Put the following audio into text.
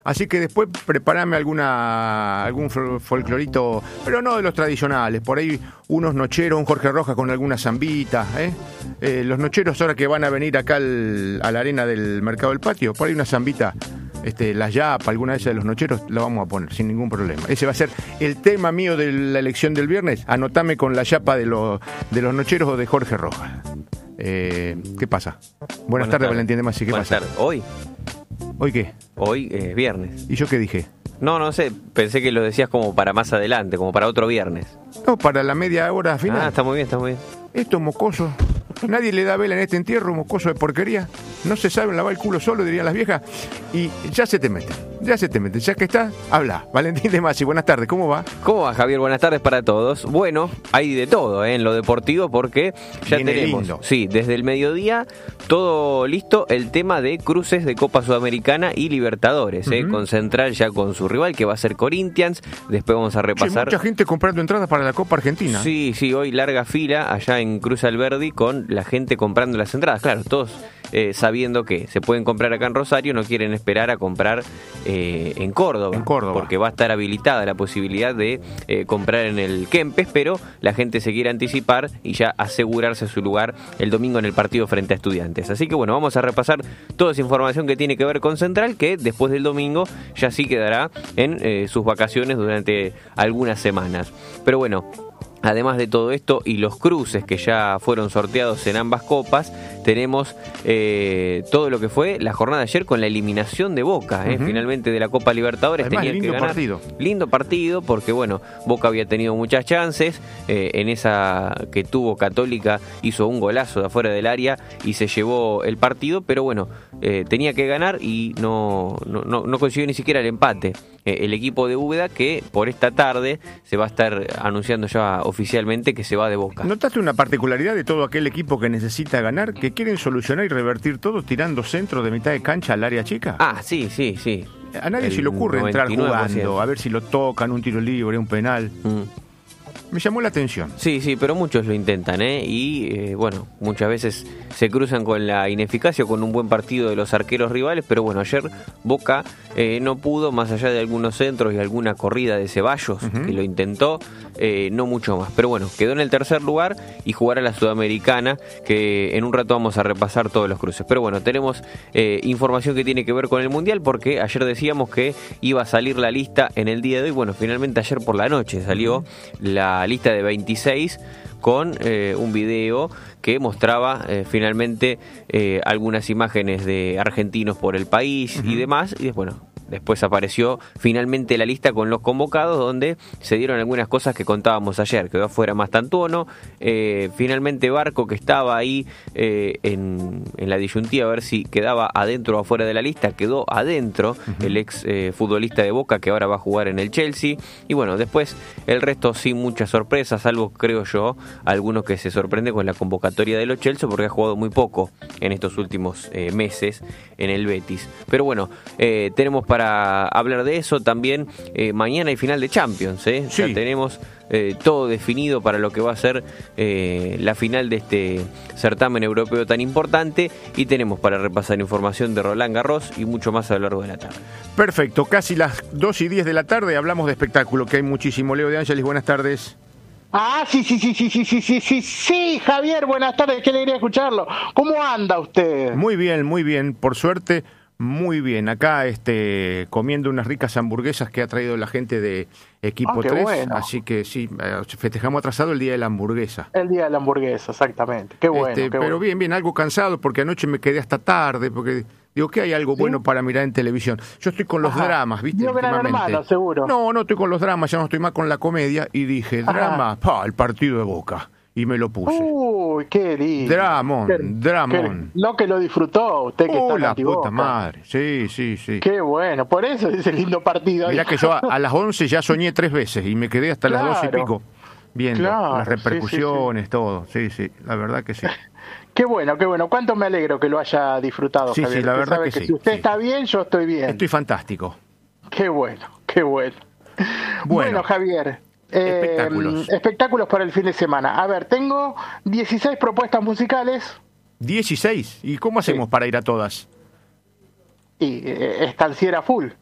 Así que después preparame algún folclorito, pero no de los tradicionales. Por ahí unos nocheros, un Jorge Rojas con alguna zambita. Los nocheros ahora que van a venir acá a la arena del Mercado del Patio, por ahí una zambita, la yapa, alguna de esas de los nocheros, la vamos a poner sin ningún problema. Ese va a ser el tema mío de la elección del viernes. Anotame con la yapa de los nocheros o de Jorge Rojas. ¿Qué pasa? Buenas tardes, Valentín de Masi. ¿Qué pasa? Buenas tardes. ¿Hoy qué? Hoy es viernes. ¿Y yo qué dije? No sé, pensé que lo decías como para más adelante, como para otro viernes. No, para la media hora final. Ah, está muy bien. Esto mocoso. Nadie le da vela en este entierro, mocoso de porquería. No se sabe lavar el culo solo, dirían las viejas. Y ya se te mete. Ya que está, habla. Valentín de Masi, buenas tardes, ¿cómo va? ¿Cómo va, Javier? Buenas tardes para todos. Bueno, hay de todo en lo deportivo porque ya viene tenemos, lindo. Sí, desde el mediodía, todo listo, el tema de cruces de Copa Sudamericana y Libertadores, con Central ya con su rival, que va a ser Corinthians. Después vamos a repasar. Mucha gente comprando entradas para la Copa Argentina. Sí, hoy larga fila allá en Cruz Alberdi con la gente comprando las entradas. Claro, todos sabiendo que se pueden comprar acá en Rosario, no quieren esperar a comprar en Córdoba. Porque va a estar habilitada la posibilidad de comprar en el Kempes, pero la gente se quiere anticipar y ya asegurarse su lugar el domingo en el partido frente a Estudiantes. Así que bueno, vamos a repasar toda esa información que tiene que ver con Central, que después del domingo ya sí quedará en sus vacaciones durante algunas semanas. Pero bueno, además de todo esto y los cruces que ya fueron sorteados en ambas copas, tenemos todo lo que fue la jornada de ayer con la eliminación de Boca, finalmente de la Copa Libertadores. Además, tenía lindo que ganar. partido. Lindo partido porque bueno, Boca había tenido muchas chances, en esa que tuvo Católica hizo un golazo de afuera del área y se llevó el partido, pero bueno, tenía que ganar y no consiguió ni siquiera el empate. El equipo de Úbeda, que por esta tarde se va a estar anunciando ya oficialmente que se va de Boca. ¿Notaste una particularidad de todo aquel equipo que necesita ganar, que quieren solucionar y revertir todo tirando centro de mitad de cancha al área chica? Ah, sí. A nadie se le ocurre entrar 99%. jugando, a ver si lo tocan, un tiro libre, un penal. Me llamó la atención. Sí, pero muchos lo intentan, y bueno, muchas veces se cruzan con la ineficacia o con un buen partido de los arqueros rivales, pero bueno, ayer Boca no pudo, más allá de algunos centros y alguna corrida de Ceballos, que lo intentó, no mucho más. Pero bueno, quedó en el tercer lugar y jugará la Sudamericana, que en un rato vamos a repasar todos los cruces. Pero bueno, tenemos información que tiene que ver con el Mundial, porque ayer decíamos que iba a salir la lista en el día de hoy. Bueno, finalmente ayer por la noche salió la lista de 26 con un video que mostraba finalmente algunas imágenes de argentinos por el país y demás, y después apareció finalmente la lista con los convocados, donde se dieron algunas cosas que contábamos ayer. Quedó afuera Mastantuono, finalmente Barco, que estaba ahí en la disyuntiva a ver si quedaba adentro o afuera de la lista, quedó adentro, el ex futbolista de Boca, que ahora va a jugar en el Chelsea. Y bueno, después el resto sin muchas sorpresas, salvo, creo yo, algunos que se sorprende con la convocatoria de los Chelsea, porque ha jugado muy poco en estos últimos meses en el Betis. Pero bueno, tenemos para hablar de eso también. Mañana hay final de Champions, Sí. Ya tenemos todo definido para lo que va a ser la final de este certamen europeo tan importante, y tenemos para repasar información de Roland Garros y mucho más a lo largo de la tarde. Perfecto, casi las 2:10 de la tarde hablamos de espectáculo, que hay muchísimo. Leo de Ángeles, buenas tardes. Sí, Javier, buenas tardes, qué alegría escucharlo. ¿Cómo anda usted? Muy bien, por suerte, muy bien. Acá comiendo unas ricas hamburguesas que ha traído la gente de Equipo 3, bueno. Así que sí, festejamos atrasado el día de la hamburguesa. El día de la hamburguesa, exactamente. Qué bueno. Pero bueno. bien, algo cansado porque anoche me quedé hasta tarde, porque digo que hay algo bueno para mirar en televisión. Yo estoy con los dramas, ¿viste? Yo Gran Hermano, seguro. No estoy con los dramas, ya no estoy más con la comedia, y dije, drama, el partido de Boca. Y me lo puse. Uy, qué lindo. Dramón. Lo que lo disfrutó usted, que está la antiboca. puta madre. Sí. Qué bueno, por eso es el lindo partido. Mirá que yo a las 11 ya soñé 3 veces y me quedé hasta las 12 y pico viendo las repercusiones, todo. Sí, la verdad que sí. Qué bueno. Cuánto me alegro que lo haya disfrutado, Sí, Javier. la verdad sabe que sí. Si usted está bien, yo estoy bien. Estoy fantástico. Qué bueno. Bueno, Javier. Espectáculos para el fin de semana. A ver, tengo 16 propuestas musicales. 16. ¿Y cómo hacemos para ir a todas? Y estanciera full.